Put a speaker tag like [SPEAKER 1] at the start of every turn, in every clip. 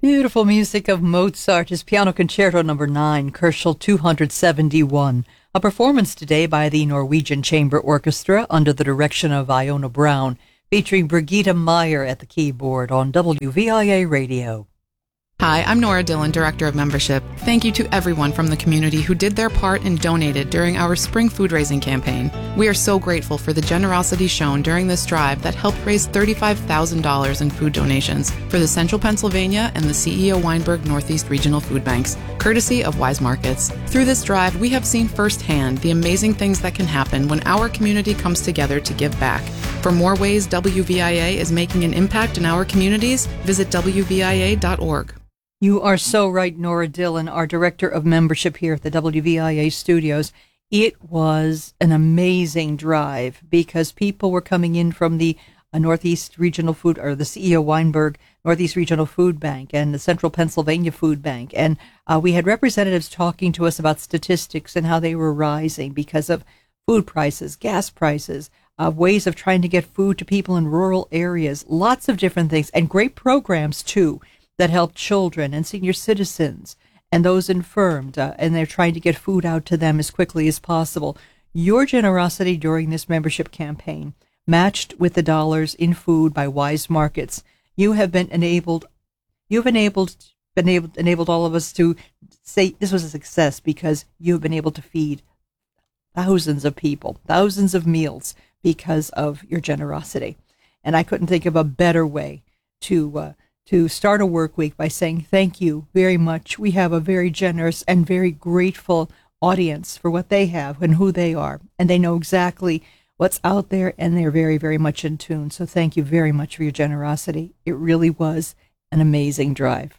[SPEAKER 1] Beautiful music of Mozart, his Piano Concerto Number 9, Kerschel 271. A performance today by the Norwegian Chamber Orchestra under the direction of Iona Brown, featuring Brigitte Meyer at the keyboard on WVIA Radio.
[SPEAKER 2] Hi, I'm Nora Dillon, Director of Membership. Thank you to everyone from the community who did their part and donated during our spring food-raising campaign. We are so grateful for the generosity shown during this drive that helped raise $35,000 in food donations for the Central Pennsylvania and the CEO Weinberg Northeast Regional Food Banks, courtesy of Wise Markets. Through this drive, we have seen firsthand the amazing things that can happen when our community comes together to give back. For more ways WVIA is making an impact in our communities, visit WVIA.org.
[SPEAKER 1] You are so right, Nora Dillon, our Director of Membership here at the WVIA studios. It was an amazing drive because people were coming in from the Northeast Regional Food, or the CEO Weinberg Northeast Regional Food Bank and the Central Pennsylvania Food Bank. And we had representatives talking to us about statistics and how they were rising because of food prices, gas prices, ways of trying to get food to people in rural areas, lots of different things, and great programs, too, that help children and senior citizens and those infirmed, and they're trying to get food out to them as quickly as possible. Your generosity during this membership campaign, matched with the dollars in food by Wise Markets, you have been enabled all of us to say this was a success because you have been able to feed thousands of people, thousands of meals because of your generosity. And I couldn't think of a better way to start a work week by saying thank you very much. We have a very generous and very grateful audience for what they have and who they are. And they know exactly what's out there, and they're very, very much in tune. So thank you very much for your generosity. It really was an amazing drive.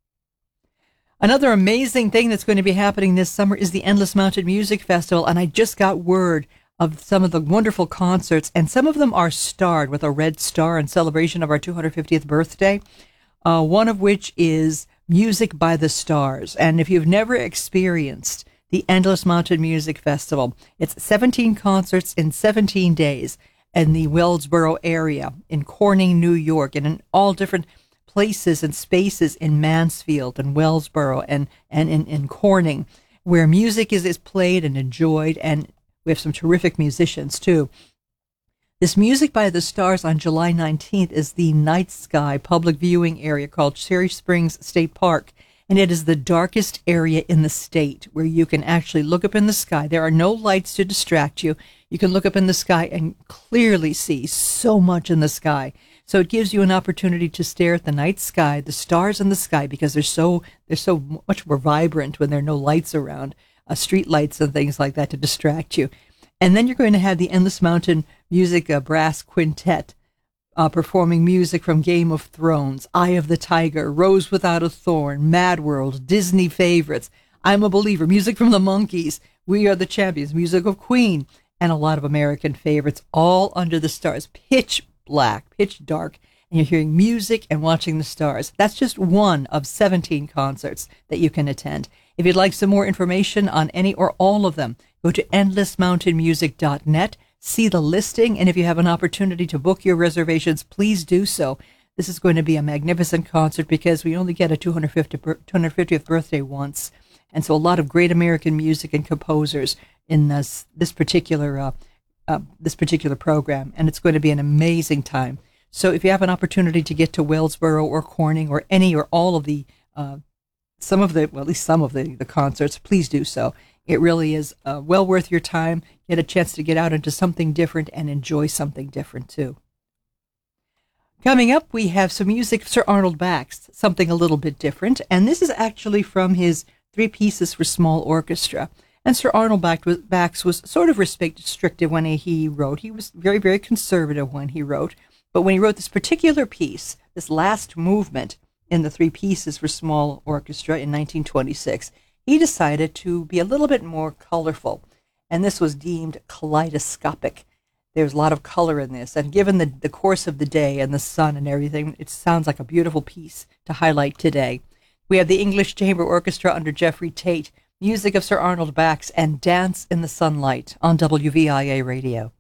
[SPEAKER 1] Another amazing thing that's going to be happening this summer is the Endless Mountain Music Festival. And I just got word of some of the wonderful concerts, and some of them are starred with a red star in celebration of our 250th birthday. One of which is Music by the Stars. And if you've never experienced the Endless Mountain Music Festival, it's 17 concerts in 17 days in the Wellsboro area, in Corning, New York, and in all different places and spaces in Mansfield and Wellsboro and in Corning, where music is played and enjoyed, and we have some terrific musicians, too. This Music by the Stars on July 19th is the night sky public viewing area called Cherry Springs State Park, and it is the darkest area in the state where you can actually look up in the sky. There are no lights to distract you. You can look up in the sky and clearly see so much in the sky. So it gives you an opportunity to stare at the night sky, the stars in the sky, because they're so much more vibrant when there are no lights around, street lights and things like that to distract you. And then you're going to have the Endless Mountain Music Brass Quintet performing music from Game of Thrones, Eye of the Tiger, Rose Without a Thorn, Mad World, Disney favorites, I'm a Believer, music from the Monkees, We Are the Champions, music of Queen, and a lot of American favorites, all under the stars, pitch black, pitch dark, and you're hearing music and watching the stars. That's just one of 17 concerts that you can attend. If you'd like some more information on any or all of them, go to endlessmountainmusic.net, see the listing, and if you have an opportunity to book your reservations, please do so. This is going to be a magnificent concert because we only get a 250th birthday once, and so a lot of great American music and composers in this particular program, and it's going to be an amazing time. So if you have an opportunity to get to Wellsboro or Corning or any or all of the at least some of the concerts, please do so. It really is well worth your time. Get a chance to get out into something different and enjoy something different, too. Coming up, we have some music, Sir Arnold Bax, something a little bit different. And this is actually from his 3 Pieces for Small Orchestra. And Sir Arnold Bax was sort of restricted when he wrote. He was very, very conservative when he wrote. But when he wrote this particular piece, this last movement in the 3 Pieces for Small Orchestra in 1926, he decided to be a little bit more colorful, and this was deemed kaleidoscopic. There's a lot of color in this, and given the course of the day and the sun and everything, it sounds like a beautiful piece to highlight today. We have the English Chamber Orchestra under Jeffrey Tate, music of Sir Arnold Bax, and Dance in the Sunlight on WVIA Radio.